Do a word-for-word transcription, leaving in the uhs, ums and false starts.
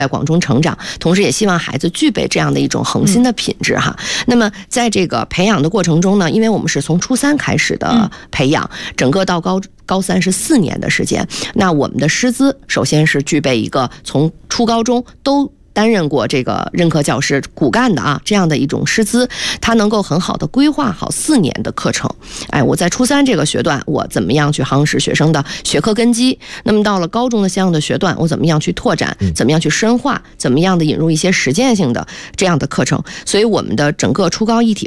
在广中成长，同时也希望孩子具备这样的一种恒心的品质哈。那么在这个培养的过程中呢，因为我们是从初三开始的培养，整个到高高三是四年的时间，那我们的师资首先是具备一个从初高中都担任过这个任课教师骨干的啊，这样的一种师资，他能够很好的规划好四年的课程。哎，我在初三这个学段，我怎么样去夯实学生的学科根基？那么到了高中的相应的学段，我怎么样去拓展？怎么样去深化？怎么样的引入一些实践性的这样的课程？所以我们的整个初高一体